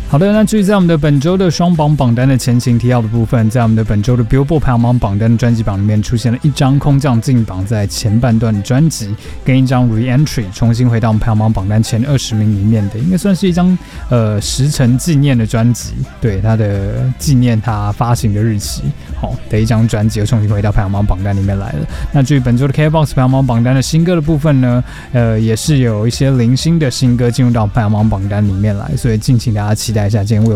好的，那至于在我们的本周的双榜榜单的前情提要的部分，在我们的本周的 Billboard 排行榜榜单的专辑榜里面出现了一张空降进榜在前半段的专辑，跟一张 Re-Entry 重新回到我们排行榜榜单前20名里面的，应该算是一张10成纪念的专辑，对，它的纪念它发行的日期的一张专辑又重新回到排行榜榜单里面来了。那至于本周的 KBox 排行榜榜单的新歌的部分呢，也是有一些零星的新歌进入到排行榜榜单里面来，所以敬请大家期待一下今天为